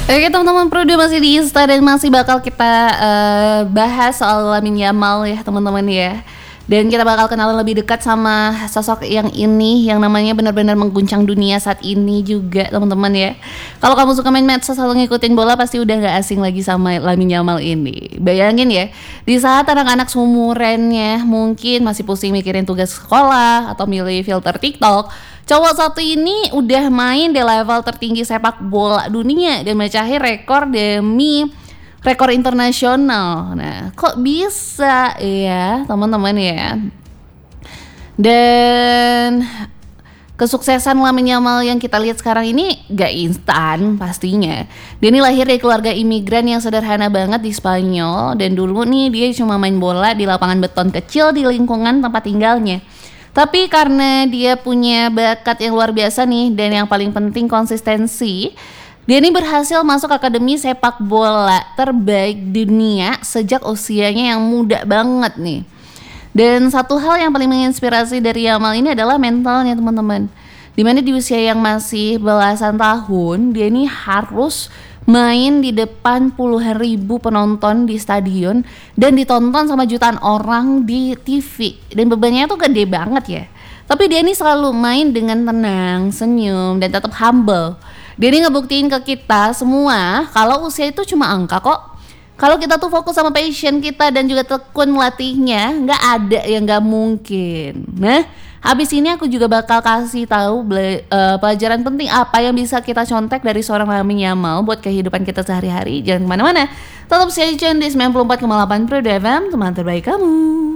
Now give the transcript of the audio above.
Oke teman-teman, Pro masih di Insta dan masih bakal kita bahas soal Lamine Yamal ya teman-teman ya. Dan kita bakal kenalan lebih dekat sama sosok yang ini yang namanya benar-benar mengguncang dunia saat ini juga teman-teman ya. Kalau kamu suka main medsos atau ngikutin bola pasti udah gak asing lagi sama Lamine Yamal ini. Bayangin ya, di saat anak-anak seumurannya mungkin masih pusing mikirin tugas sekolah atau milih filter TikTok, cowok satu ini udah main di level tertinggi sepak bola dunia dan mecahin rekor demi rekor internasional. Nah, kok bisa ya teman-teman ya? Dan kesuksesan Lamine Yamal yang kita lihat sekarang ini gak instan pastinya. Dia ini lahir dari keluarga imigran yang sederhana banget di Spanyol. Dan dulu nih dia cuma main bola di lapangan beton kecil di lingkungan tempat tinggalnya. Tapi karena dia punya bakat yang luar biasa nih, dan yang paling penting konsistensi, dia ini berhasil masuk akademi sepak bola terbaik dunia sejak usianya yang muda banget nih. Dan satu hal yang paling menginspirasi dari Yamal ini adalah mentalnya teman-teman. Dimana di usia yang masih belasan tahun, dia ini harus main di depan puluhan ribu penonton di stadion dan ditonton sama jutaan orang di TV. Dan bebannya tuh gede banget ya. Tapi dia ini selalu main dengan tenang, senyum, dan tetap humble. Dia ini ngebuktiin ke kita semua kalau usia itu cuma angka kok. Kalau kita tuh fokus sama passion kita dan juga tekun melatihnya, nggak ada yang nggak mungkin. Nah, habis ini aku juga bakal kasih tahu pelajaran penting apa yang bisa kita contek dari seorang Lamine Yamal buat kehidupan kita sehari-hari. Jangan kemana-mana, tetap stay tune di 94,8 Pro FM, teman terbaik kamu.